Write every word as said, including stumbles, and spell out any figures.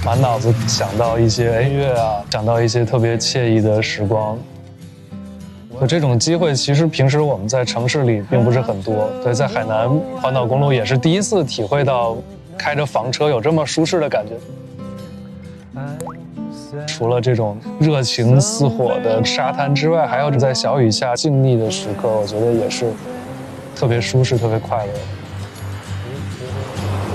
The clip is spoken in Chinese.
满脑子想到一些音乐啊，想到一些特别惬意的时光。有这种机会，其实平时我们在城市里并不是很多。对，在海南环岛公路也是第一次体会到开着房车有这么舒适的感觉。除了这种热情似火的沙滩之外，还有在小雨下静谧的时刻，我觉得也是特别舒适、特别快乐。